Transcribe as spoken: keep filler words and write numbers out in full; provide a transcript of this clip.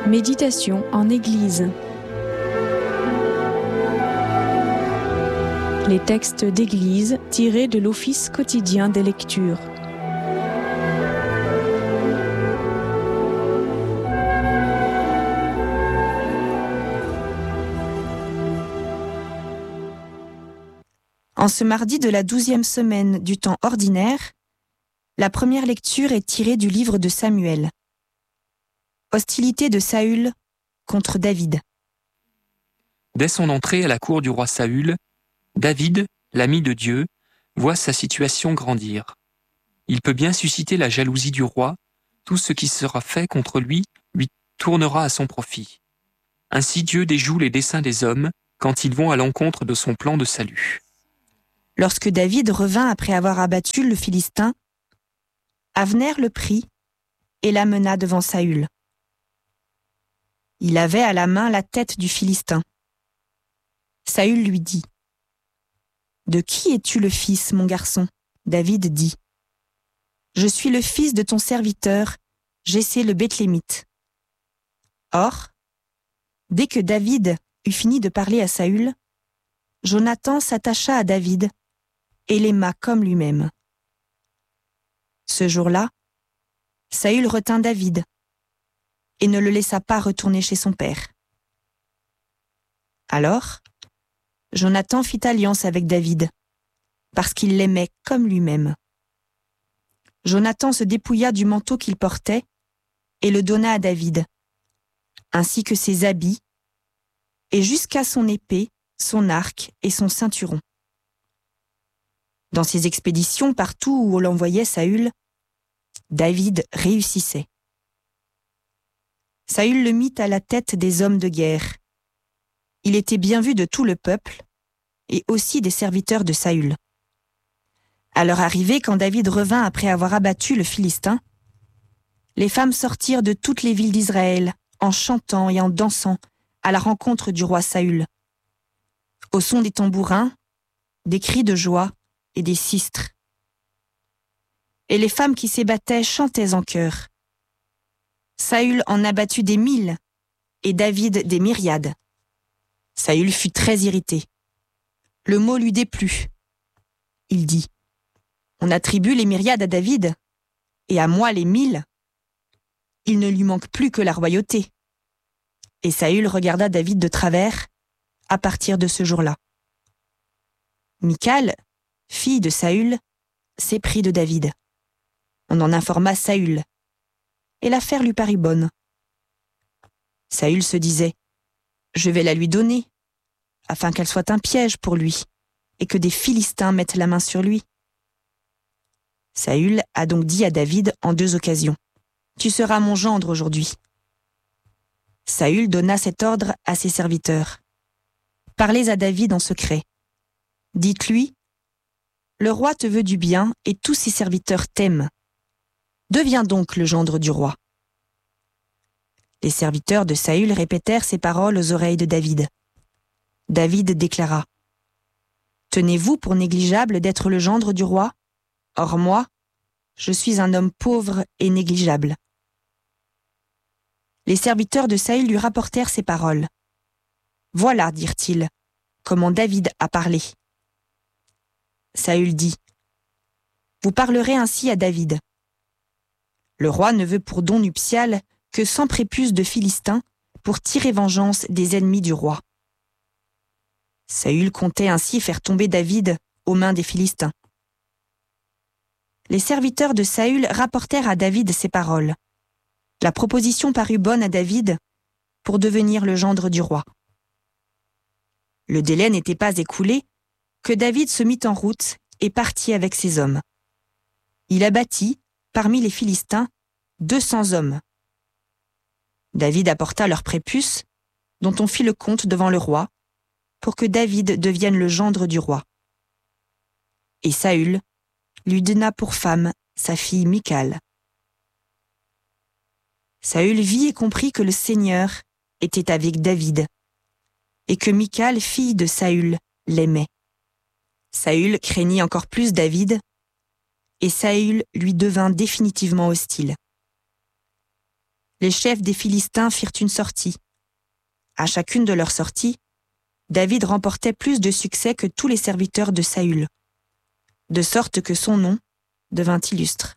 Méditation en Église. Les textes d'Église tirés de l'Office quotidien des lectures. En ce mardi de la douzième semaine du temps ordinaire, la première lecture est tirée du livre de Samuel. Hostilité de Saül contre David. Dès son entrée à la cour du roi Saül, David, l'ami de Dieu, voit sa situation grandir. Il peut bien susciter la jalousie du roi, tout ce qui sera fait contre lui lui tournera à son profit. Ainsi Dieu déjoue les desseins des hommes quand ils vont à l'encontre de son plan de salut. Lorsque David revint après avoir abattu le Philistin, Avner le prit et l'amena devant Saül. Il avait à la main la tête du Philistin. Saül lui dit : « De qui es-tu le fils, mon garçon ? » David dit : « Je suis le fils de ton serviteur, Jessé le Béthlémite. » Or, dès que David eut fini de parler à Saül, Jonathan s'attacha à David et l'aima comme lui-même. Ce jour-là, Saül retint David et ne le laissa pas retourner chez son père. Alors, Jonathan fit alliance avec David, parce qu'il l'aimait comme lui-même. Jonathan se dépouilla du manteau qu'il portait et le donna à David, ainsi que ses habits, et jusqu'à son épée, son arc et son ceinturon. Dans ses expéditions partout où l'envoyait Saül, David réussissait. Saül le mit à la tête des hommes de guerre. Il était bien vu de tout le peuple et aussi des serviteurs de Saül. À leur arrivée, quand David revint après avoir abattu le Philistin, les femmes sortirent de toutes les villes d'Israël en chantant et en dansant à la rencontre du roi Saül, au son des tambourins, des cris de joie et des sistres. Et les femmes qui s'ébattaient chantaient en chœur. Saül en abattit des mille et David des myriades. Saül fut très irrité. Le mot lui déplut. Il dit : « On attribue les myriades à David, et à moi les mille. Il ne lui manque plus que la royauté. » Et Saül regarda David de travers à partir de ce jour-là. Michal, fille de Saül, s'éprit de David. On en informa Saül, et l'affaire lui parut bonne. Saül se disait : « Je vais la lui donner, afin qu'elle soit un piège pour lui, et que des Philistins mettent la main sur lui. » Saül a donc dit à David en deux occasions : « Tu seras mon gendre aujourd'hui. » Saül donna cet ordre à ses serviteurs : « Parlez à David en secret. Dites-lui : le roi te veut du bien et tous ses serviteurs t'aiment. Deviens donc le gendre du roi. » Les serviteurs de Saül répétèrent ces paroles aux oreilles de David. David déclara : « Tenez-vous pour négligeable d'être le gendre du roi ? Or moi, je suis un homme pauvre et négligeable. » Les serviteurs de Saül lui rapportèrent ces paroles. « Voilà, dirent-ils, comment David a parlé. » Saül dit : « Vous parlerez ainsi à David. Le roi ne veut pour don nuptial que cent prépuces de Philistins pour tirer vengeance des ennemis du roi. » Saül comptait ainsi faire tomber David aux mains des Philistins. Les serviteurs de Saül rapportèrent à David ces paroles. La proposition parut bonne à David pour devenir le gendre du roi. Le délai n'était pas écoulé que David se mit en route et partit avec ses hommes. Il abattit, parmi les Philistins, deux cents hommes. David apporta leurs prépuces, dont on fit le compte devant le roi, pour que David devienne le gendre du roi. Et Saül lui donna pour femme sa fille Michal. Saül vit et comprit que le Seigneur était avec David, et que Michal, fille de Saül, l'aimait. Saül craignit encore plus David, et Saül lui devint définitivement hostile. les chefs des Philistins firent une sortie. À chacune de leurs sorties, David remportait plus de succès que tous les serviteurs de Saül, de sorte que son nom devint illustre.